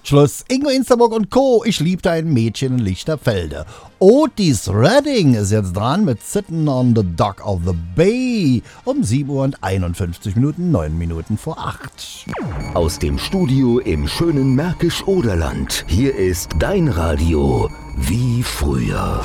Schluss. Ingo Insterburg und Co. Ich liebte ein Mädchen in Lichterfelde. Otis Redding ist jetzt dran mit Sitting on the Dock of the Bay um 7 Uhr und 51 Minuten, 9 Minuten vor 8. Aus dem Studio im schönen Märkisch-Oderland. Hier ist dein Radio wie früher.